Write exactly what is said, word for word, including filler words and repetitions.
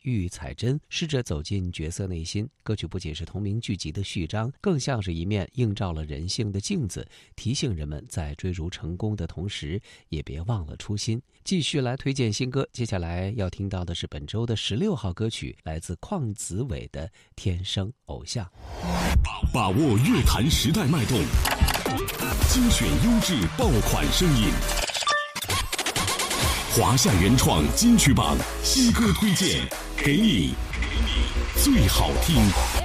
玉彩针，试着走进角色内心。歌曲不仅是同名剧集的序章，更像是一面映照了人性的镜子，提醒人们在追逐成功的同时，也别忘了初心。继续来推荐新歌，接下来要听到的是本周的十六号歌曲，来自邝子伟的《天生偶像》。 把握乐坛时代脉动，精选优质爆款声音。华夏原创金曲榜新歌推荐，给你最好听。